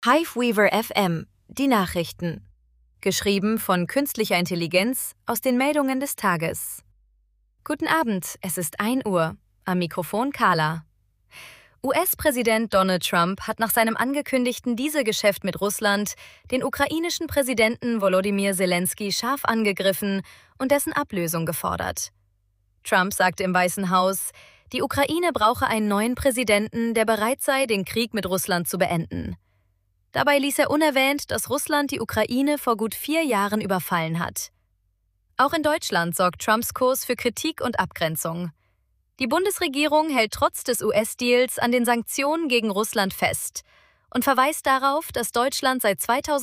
Hiveweaver FM, die Nachrichten. Geschrieben von künstlicher Intelligenz aus den Meldungen des Tages. Guten Abend, es ist 1 Uhr. Am Mikrofon Carla. US-Präsident Donald Trump hat nach seinem angekündigten Dieselgeschäft mit Russland den ukrainischen Präsidenten Volodymyr Zelensky scharf angegriffen und dessen Ablösung gefordert. Trump sagte im Weißen Haus, die Ukraine brauche einen neuen Präsidenten, der bereit sei, den Krieg mit Russland zu beenden. Dabei ließ er unerwähnt, dass Russland die Ukraine vor gut 4 Jahren überfallen hat. Auch in Deutschland sorgt Trumps Kurs für Kritik und Abgrenzung. Die Bundesregierung hält trotz des US-Deals an den Sanktionen gegen Russland fest und verweist darauf, dass Deutschland seit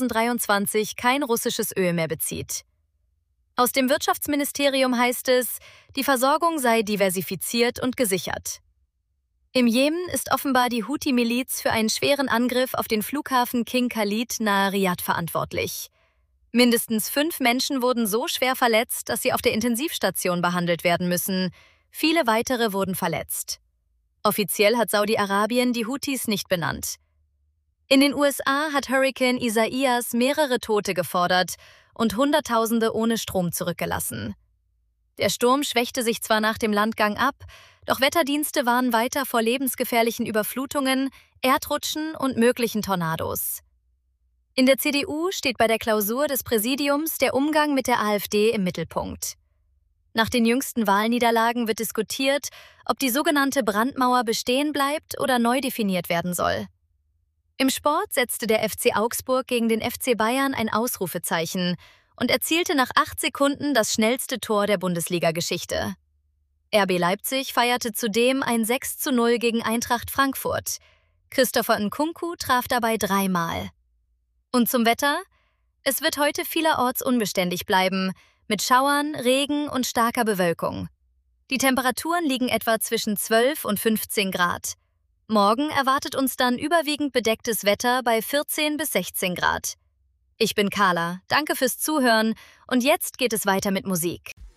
2023 kein russisches Öl mehr bezieht. Aus dem Wirtschaftsministerium heißt es, die Versorgung sei diversifiziert und gesichert. Im Jemen ist offenbar die Houthi-Miliz für einen schweren Angriff auf den Flughafen King Khalid nahe Riad verantwortlich. Mindestens 5 Menschen wurden so schwer verletzt, dass sie auf der Intensivstation behandelt werden müssen. Viele weitere wurden verletzt. Offiziell hat Saudi-Arabien die Houthis nicht benannt. In den USA hat Hurrikan Isaias mehrere Tote gefordert und Hunderttausende ohne Strom zurückgelassen. Der Sturm schwächte sich zwar nach dem Landgang ab, doch Wetterdienste warnen weiter vor lebensgefährlichen Überflutungen, Erdrutschen und möglichen Tornados. In der CDU steht bei der Klausur des Präsidiums der Umgang mit der AfD im Mittelpunkt. Nach den jüngsten Wahlniederlagen wird diskutiert, ob die sogenannte Brandmauer bestehen bleibt oder neu definiert werden soll. Im Sport setzte der FC Augsburg gegen den FC Bayern ein Ausrufezeichen und erzielte nach 8 Sekunden das schnellste Tor der Bundesliga-Geschichte. RB Leipzig feierte zudem ein 6:0 gegen Eintracht Frankfurt. Christopher Nkunku traf dabei 3-mal. Und zum Wetter? Es wird heute vielerorts unbeständig bleiben, mit Schauern, Regen und starker Bewölkung. Die Temperaturen liegen etwa zwischen 12 und 15 Grad. Morgen erwartet uns dann überwiegend bedecktes Wetter bei 14 bis 16 Grad. Ich bin Carla, danke fürs Zuhören und jetzt geht es weiter mit Musik.